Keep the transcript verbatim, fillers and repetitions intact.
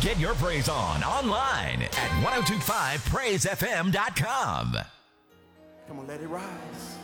Get your praise on online at ten twenty-five praise f m dot com. Come on, let it rise.